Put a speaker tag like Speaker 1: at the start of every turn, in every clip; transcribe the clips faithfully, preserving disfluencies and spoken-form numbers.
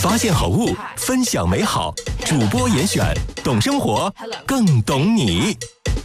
Speaker 1: 发现好物，分享美好。主播严选，懂生活，更懂你。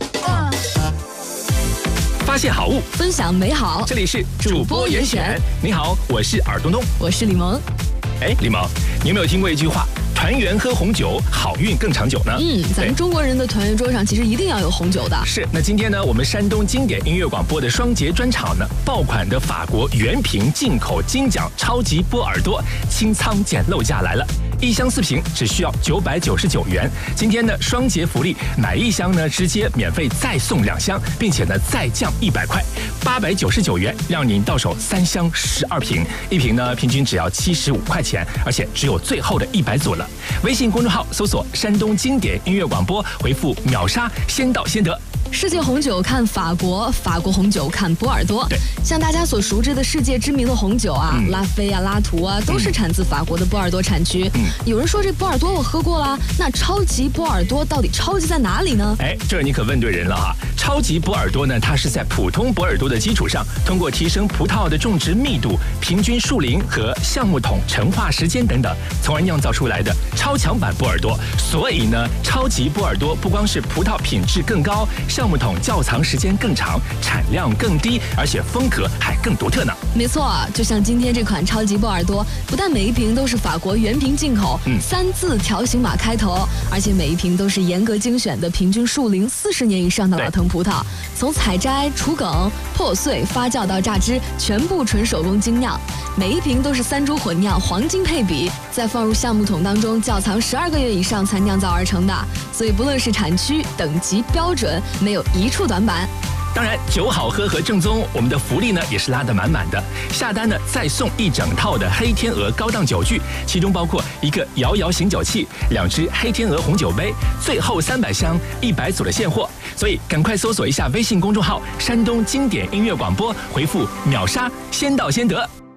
Speaker 1: 发现好物，
Speaker 2: 分享美好。
Speaker 1: 这里是主播严选。你好，我是尔东东，
Speaker 2: 我是李萌。
Speaker 1: 哎，李萌，你有没有听过一句话？团圆喝红酒，好运更长久呢。
Speaker 2: 嗯，咱们中国人的团圆桌上其实一定要有红酒的。
Speaker 1: 是，那今天呢，我们山东经典音乐广播的双节专场呢，爆款的法国原瓶进口金奖超级波尔多清仓捡漏价来了。一箱四瓶只需要九百九十九元。今天呢，双节福利，买一箱呢直接免费再送两箱，并且呢再降一百块，八百九十九元让您到手三箱十二瓶，一瓶呢平均只要七十五块钱，而且只有最后的一百组了。微信公众号搜索山东经典音乐广播，回复秒杀，先到先得。
Speaker 2: 世界红酒看法国，法国红酒看波尔多。像大家所熟知的世界知名的红酒啊，嗯、拉菲啊、拉图啊，都是产自法国的波尔多产区。嗯、有人说这波尔多我喝过啦，那超级波尔多到底超级在哪里呢？
Speaker 1: 哎，这你可问对人了哈！超级波尔多呢，它是在普通波尔多的基础上，通过提升葡萄的种植密度、平均树龄和橡木桶陈化时间等等，从而酿造出来的超强版波尔多。所以呢，超级波尔多不光是葡萄品质更高，橡木桶窖藏时间更长，产量更低，而且风格还更独特呢。
Speaker 2: 没错，就像今天这款超级波尔多，不但每一瓶都是法国原瓶进口，嗯、三字条形码开头，而且每一瓶都是严格精选的平均树龄四十年以上的老藤葡萄，从采摘、除梗、破碎、发酵到榨汁，全部纯手工精酿。每一瓶都是三株混酿，黄金配比，再放入橡木桶当中窖藏十二个月以上才酿造而成的。所以不论是产区、等级、标准，没有一处短板。
Speaker 1: 当然，酒好喝和正宗，我们的福利呢也是拉得满满的。下单呢再送一整套的黑天鹅高档酒具，其中包括一个摇摇醒酒器、两只黑天鹅红酒杯，最后三百箱一百组的现货。所以赶快搜索一下微信公众号“山东经典音乐广播”，回复“秒杀”，先到先得。